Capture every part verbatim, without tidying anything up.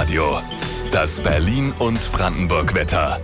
Radio. Das Berlin- und Brandenburg-Wetter.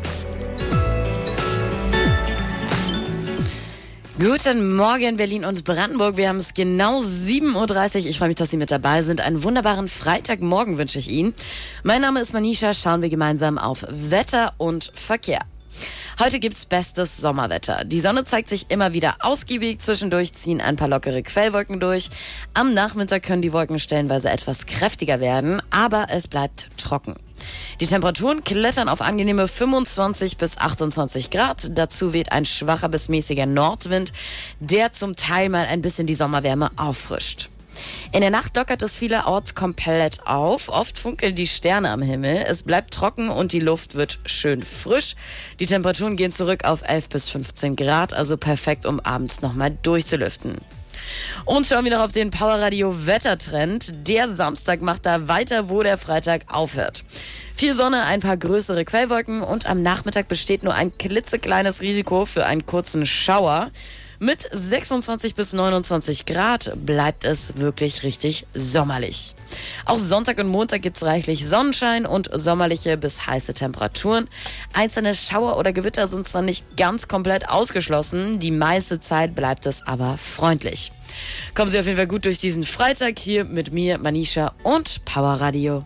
Guten Morgen, Berlin und Brandenburg. Wir haben es genau sieben Uhr dreißig. Ich freue mich, dass Sie mit dabei sind. Einen wunderbaren Freitagmorgen wünsche ich Ihnen. Mein Name ist Manisha. Schauen wir gemeinsam auf Wetter und Verkehr. Heute gibt's bestes Sommerwetter. Die Sonne zeigt sich immer wieder ausgiebig. Zwischendurch ziehen ein paar lockere Quellwolken durch. Am Nachmittag können die Wolken stellenweise etwas kräftiger werden, aber es bleibt trocken. Die Temperaturen klettern auf angenehme fünfundzwanzig bis achtundzwanzig Grad. Dazu weht ein schwacher bis mäßiger Nordwind, der zum Teil mal ein bisschen die Sommerwärme auffrischt. In der Nacht lockert es vielerorts komplett auf. Oft funkeln die Sterne am Himmel. Es bleibt trocken und die Luft wird schön frisch. Die Temperaturen gehen zurück auf elf bis fünfzehn Grad, also perfekt, um abends nochmal durchzulüften. Und schauen wir noch auf den Powerradio-Wettertrend. Der Samstag macht da weiter, wo der Freitag aufhört. Viel Sonne, ein paar größere Quellwolken und am Nachmittag besteht nur ein klitzekleines Risiko für einen kurzen Schauer. Mit sechsundzwanzig bis neunundzwanzig Grad bleibt es wirklich richtig sommerlich. Auch Sonntag und Montag gibt's reichlich Sonnenschein und sommerliche bis heiße Temperaturen. Einzelne Schauer oder Gewitter sind zwar nicht ganz komplett ausgeschlossen, die meiste Zeit bleibt es aber freundlich. Kommen Sie auf jeden Fall gut durch diesen Freitag hier mit mir, Manisha und Powerradio.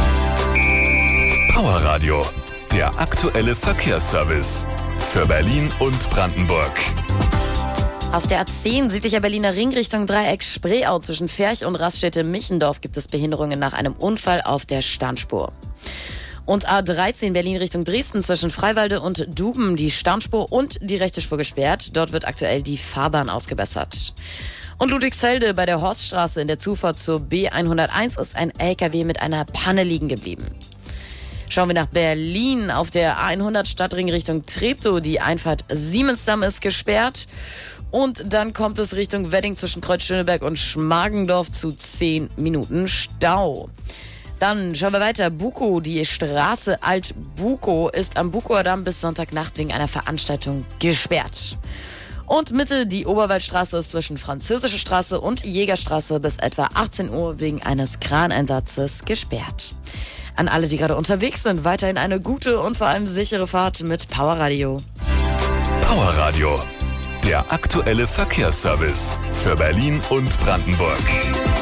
Powerradio, der aktuelle Verkehrsservice für Berlin und Brandenburg. Auf der A zehn südlicher Berliner Ring Richtung Dreieck Spreeau zwischen Ferch und Raststätte-Michendorf gibt es Behinderungen nach einem Unfall auf der Standspur. Und A dreizehn Berlin Richtung Dresden zwischen Freiwalde und Duben die Standspur und die rechte Spur gesperrt. Dort wird aktuell die Fahrbahn ausgebessert. Und Ludwigsfelde bei der Horststraße in der Zufahrt zur B hunderteins ist ein L K W mit einer Panne liegen geblieben. Schauen wir nach Berlin. Auf der A hundert Stadtring Richtung Treptow. Die Einfahrt Siemensdamm ist gesperrt. Und dann kommt es Richtung Wedding zwischen Kreuz-Schöneberg und Schmargendorf zu zehn Minuten Stau. Dann schauen wir weiter. Bukow, die Straße Alt-Bukow ist am Bukower Damm bis Sonntagnacht wegen einer Veranstaltung gesperrt. Und Mitte, die Oberwaldstraße ist zwischen Französische Straße und Jägerstraße bis etwa achtzehn Uhr wegen eines Kraneinsatzes gesperrt. An alle, die gerade unterwegs sind, weiterhin eine gute und vor allem sichere Fahrt mit Powerradio. Powerradio, der aktuelle Verkehrsservice für Berlin und Brandenburg.